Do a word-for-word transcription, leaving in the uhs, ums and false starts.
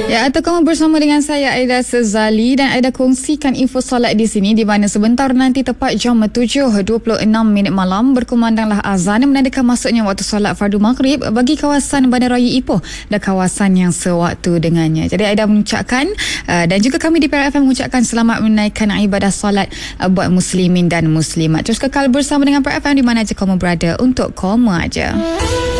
Ya, atau kamu bersama dengan saya Aida Sezali dan Aida kongsikan info solat di sini, di mana sebentar nanti tepat jam tujuh dua puluh enam minit malam berkumandanglah azan menandakan masuknya waktu solat fardu maghrib bagi kawasan Bandaraya Ipoh dan kawasan yang sewaktu dengannya. Jadi Aida mengucapkan uh, dan juga kami di P R F M mengucapkan selamat menunaikan ibadah solat uh, buat muslimin dan muslimat. Terus kekal bersama dengan P R F M di mana aja kamu berada untuk koma aja.